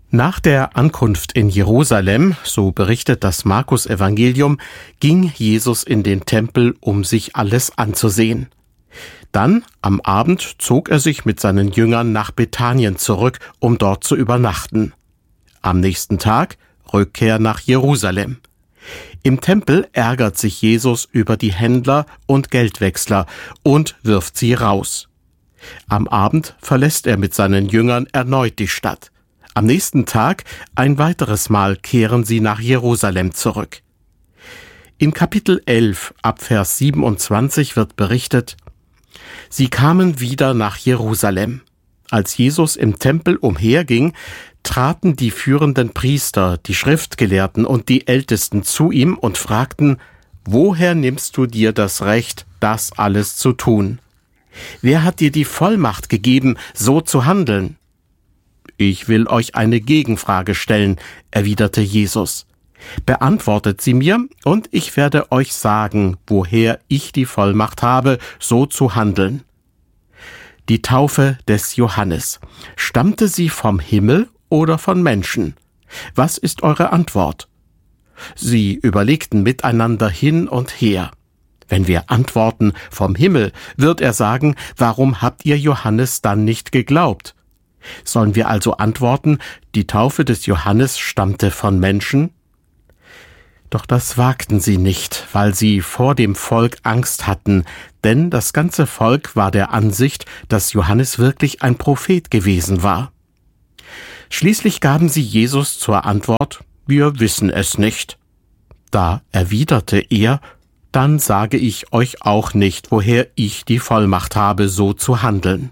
Nach der Ankunft in Jerusalem, so berichtet das Markus-Evangelium, ging Jesus in den Tempel, um sich alles anzusehen. Dann, am Abend, zog er sich mit seinen Jüngern nach Bethanien zurück, um dort zu übernachten. Am nächsten Tag Rückkehr nach Jerusalem. Im Tempel ärgert sich Jesus über die Händler und Geldwechsler und wirft sie raus. Am Abend verlässt er mit seinen Jüngern erneut die Stadt. Am nächsten Tag ein weiteres Mal kehren sie nach Jerusalem zurück. In Kapitel 11, ab Vers 27 wird berichtet: Sie kamen wieder nach Jerusalem. Als Jesus im Tempel umherging, traten die führenden Priester, die Schriftgelehrten und die Ältesten zu ihm und fragten: Woher nimmst du dir das Recht, das alles zu tun? Wer hat dir die Vollmacht gegeben, so zu handeln? Ich will euch eine Gegenfrage stellen, erwiderte Jesus. Beantwortet sie mir, und ich werde euch sagen, woher ich die Vollmacht habe, so zu handeln. Die Taufe des Johannes. Stammte sie vom Himmel oder von Menschen? Was ist eure Antwort? Sie überlegten miteinander hin und her. Wenn wir antworten vom Himmel, wird er sagen: Warum habt ihr Johannes dann nicht geglaubt? Sollen wir also antworten, die Taufe des Johannes stammte von Menschen? Doch das wagten sie nicht, weil sie vor dem Volk Angst hatten, denn das ganze Volk war der Ansicht, dass Johannes wirklich ein Prophet gewesen war. Schließlich gaben sie Jesus zur Antwort: Wir wissen es nicht. Da erwiderte er: Dann sage ich euch auch nicht, woher ich die Vollmacht habe, so zu handeln.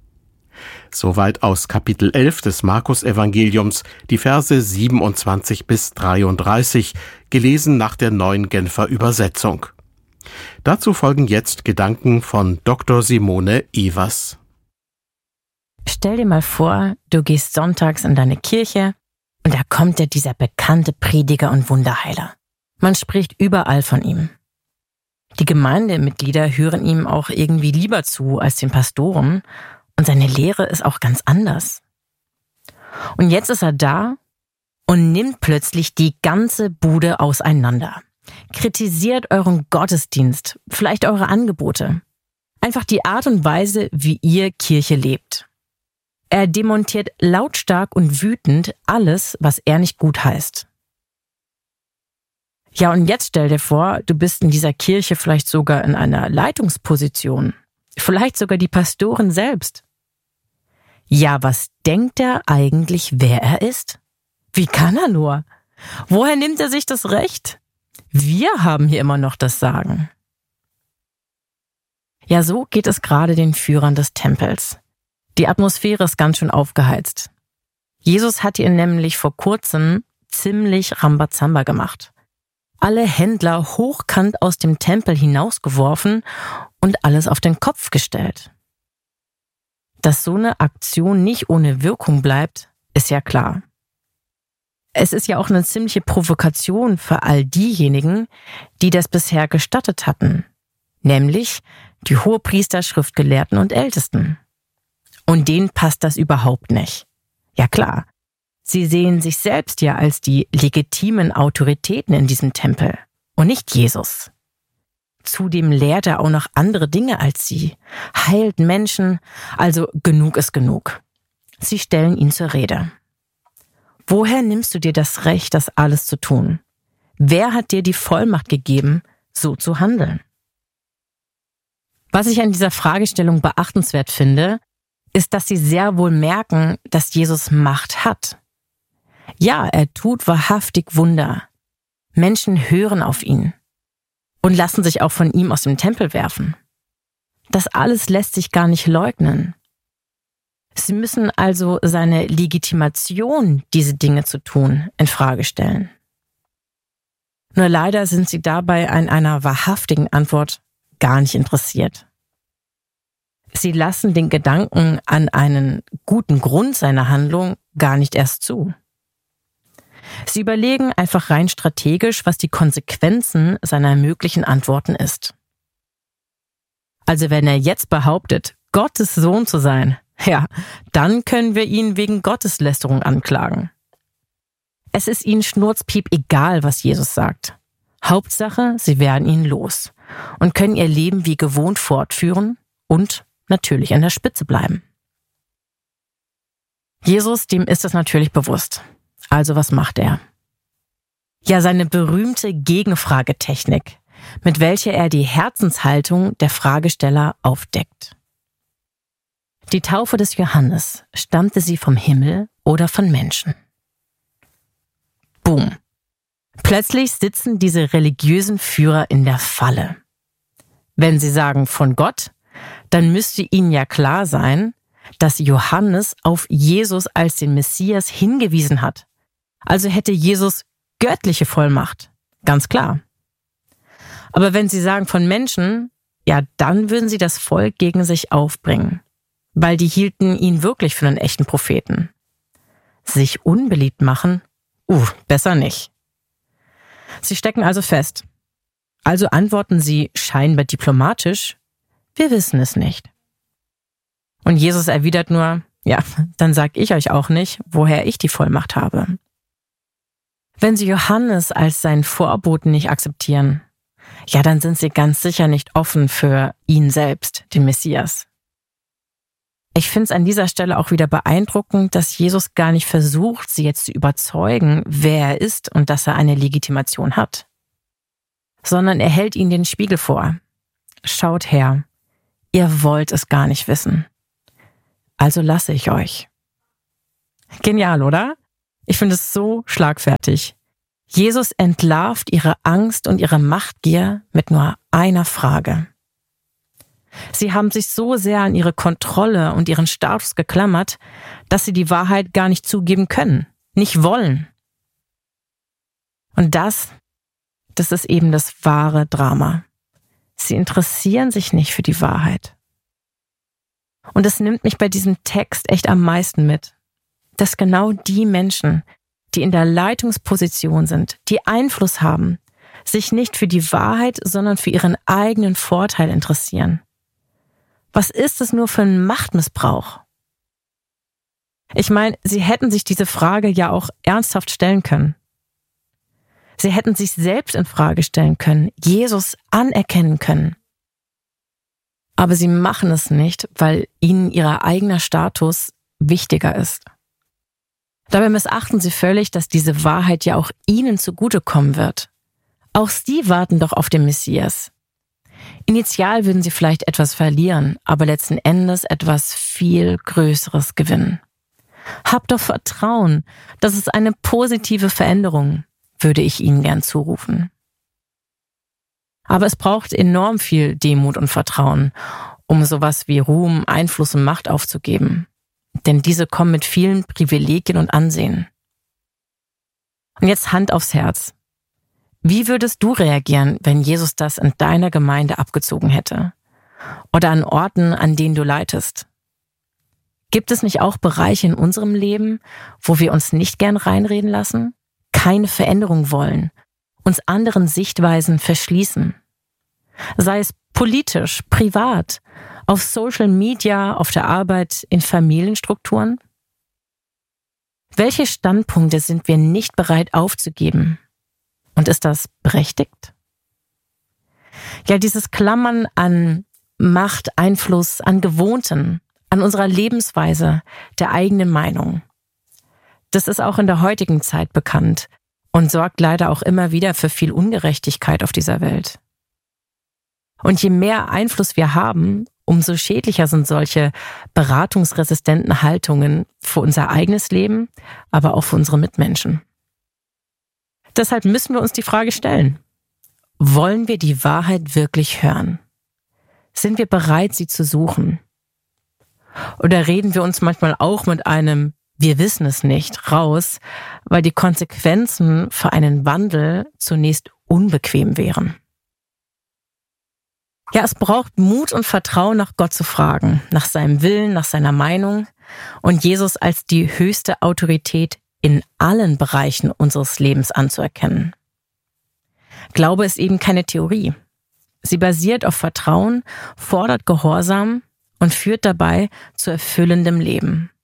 Soweit aus Kapitel 11 des Markus-Evangeliums, die Verse 27 bis 33, gelesen nach der Neuen Genfer Übersetzung. Dazu folgen jetzt Gedanken von Dr. Simone Evers. Stell dir mal vor, du gehst sonntags in deine Kirche und da kommt dir dieser bekannte Prediger und Wunderheiler. Man spricht überall von ihm. Die Gemeindemitglieder hören ihm auch irgendwie lieber zu als den Pastoren, und seine Lehre ist auch ganz anders. Und jetzt ist er da und nimmt plötzlich die ganze Bude auseinander. Kritisiert euren Gottesdienst, vielleicht eure Angebote. Einfach die Art und Weise, wie ihr Kirche lebt. Er demontiert lautstark und wütend alles, was er nicht gut heißt. Ja, und jetzt stell dir vor, du bist in dieser Kirche vielleicht sogar in einer Leitungsposition. Vielleicht sogar die Pastorin selbst. Ja, was denkt er eigentlich, wer er ist? Wie kann er nur? Woher nimmt er sich das Recht? Wir haben hier immer noch das Sagen. Ja, so geht es gerade den Führern des Tempels. Die Atmosphäre ist ganz schön aufgeheizt. Jesus hat ihr nämlich vor kurzem ziemlich Rambazamba gemacht. Alle Händler hochkant aus dem Tempel hinausgeworfen und alles auf den Kopf gestellt. Dass so eine Aktion nicht ohne Wirkung bleibt, ist ja klar. Es ist ja auch eine ziemliche Provokation für all diejenigen, die das bisher gestattet hatten, nämlich die Hohepriester, Schriftgelehrten und Ältesten. Und denen passt das überhaupt nicht. Ja klar, sie sehen sich selbst ja als die legitimen Autoritäten in diesem Tempel und nicht Jesus. Zudem lehrt er auch noch andere Dinge als sie, heilt Menschen, also genug ist genug. Sie stellen ihn zur Rede. Woher nimmst du dir das Recht, das alles zu tun? Wer hat dir die Vollmacht gegeben, so zu handeln? Was ich an dieser Fragestellung beachtenswert finde, ist, dass sie sehr wohl merken, dass Jesus Macht hat. Ja, er tut wahrhaftig Wunder. Menschen hören auf ihn und lassen sich auch von ihm aus dem Tempel werfen. Das alles lässt sich gar nicht leugnen. Sie müssen also seine Legitimation, diese Dinge zu tun, in Frage stellen. Nur leider sind sie dabei an einer wahrhaftigen Antwort gar nicht interessiert. Sie lassen den Gedanken an einen guten Grund seiner Handlung gar nicht erst zu. Sie überlegen einfach rein strategisch, was die Konsequenzen seiner möglichen Antworten ist. Also wenn er jetzt behauptet, Gottes Sohn zu sein, ja, dann können wir ihn wegen Gotteslästerung anklagen. Es ist ihnen schnurzpiep egal, was Jesus sagt. Hauptsache, sie werden ihn los und können ihr Leben wie gewohnt fortführen und natürlich an der Spitze bleiben. Jesus, dem ist es natürlich bewusst. Also was macht er? Ja, seine berühmte Gegenfragetechnik, mit welcher er die Herzenshaltung der Fragesteller aufdeckt. Die Taufe des Johannes, stammte sie vom Himmel oder von Menschen? Boom. Plötzlich sitzen diese religiösen Führer in der Falle. Wenn sie sagen von Gott, dann müsste ihnen ja klar sein, dass Johannes auf Jesus als den Messias hingewiesen hat. Also hätte Jesus göttliche Vollmacht. Ganz klar. Aber wenn sie sagen von Menschen, ja, dann würden sie das Volk gegen sich aufbringen. Weil die hielten ihn wirklich für einen echten Propheten. Sich unbeliebt machen? Besser nicht. Sie stecken also fest. Also antworten sie scheinbar diplomatisch, wir wissen es nicht. Und Jesus erwidert nur, ja, dann sag ich euch auch nicht, woher ich die Vollmacht habe. Wenn sie Johannes als seinen Vorboten nicht akzeptieren, ja, dann sind sie ganz sicher nicht offen für ihn selbst, den Messias. Ich finde es an dieser Stelle auch wieder beeindruckend, dass Jesus gar nicht versucht, sie jetzt zu überzeugen, wer er ist und dass er eine Legitimation hat. Sondern er hält ihnen den Spiegel vor. Schaut her, ihr wollt es gar nicht wissen. Also lasse ich euch. Genial, oder? Ich finde es so schlagfertig. Jesus entlarvt ihre Angst und ihre Machtgier mit nur einer Frage. Sie haben sich so sehr an ihre Kontrolle und ihren Status geklammert, dass sie die Wahrheit gar nicht zugeben können, nicht wollen. Und das ist eben das wahre Drama. Sie interessieren sich nicht für die Wahrheit. Und es nimmt mich bei diesem Text echt am meisten mit, dass genau die Menschen, die in der Leitungsposition sind, die Einfluss haben, sich nicht für die Wahrheit, sondern für ihren eigenen Vorteil interessieren. Was ist es nur für ein Machtmissbrauch? Ich meine, sie hätten sich diese Frage ja auch ernsthaft stellen können. Sie hätten sich selbst in Frage stellen können, Jesus anerkennen können. Aber sie machen es nicht, weil ihnen ihr eigener Status wichtiger ist. Dabei missachten sie völlig, dass diese Wahrheit ja auch ihnen zugutekommen wird. Auch sie warten doch auf den Messias. Initial würden sie vielleicht etwas verlieren, aber letzten Endes etwas viel Größeres gewinnen. Habt doch Vertrauen, das ist eine positive Veränderung, würde ich ihnen gern zurufen. Aber es braucht enorm viel Demut und Vertrauen, um sowas wie Ruhm, Einfluss und Macht aufzugeben. Denn diese kommen mit vielen Privilegien und Ansehen. Und jetzt Hand aufs Herz. Wie würdest du reagieren, wenn Jesus das in deiner Gemeinde abgezogen hätte? Oder an Orten, an denen du leitest? Gibt es nicht auch Bereiche in unserem Leben, wo wir uns nicht gern reinreden lassen, keine Veränderung wollen, uns anderen Sichtweisen verschließen? Sei es politisch, privat, auf Social Media, auf der Arbeit, in Familienstrukturen? Welche Standpunkte sind wir nicht bereit aufzugeben? Und ist das berechtigt? Ja, dieses Klammern an Macht, Einfluss, an Gewohnten, an unserer Lebensweise, der eigenen Meinung. Das ist auch in der heutigen Zeit bekannt und sorgt leider auch immer wieder für viel Ungerechtigkeit auf dieser Welt. Und je mehr Einfluss wir haben, umso schädlicher sind solche beratungsresistenten Haltungen für unser eigenes Leben, aber auch für unsere Mitmenschen. Deshalb müssen wir uns die Frage stellen: Wollen wir die Wahrheit wirklich hören? Sind wir bereit, sie zu suchen? Oder reden wir uns manchmal auch mit einem "Wir wissen es nicht" raus, weil die Konsequenzen für einen Wandel zunächst unbequem wären? Ja, es braucht Mut und Vertrauen, nach Gott zu fragen, nach seinem Willen, nach seiner Meinung und Jesus als die höchste Autorität in allen Bereichen unseres Lebens anzuerkennen. Glaube ist eben keine Theorie. Sie basiert auf Vertrauen, fordert Gehorsam und führt dabei zu erfüllendem Leben.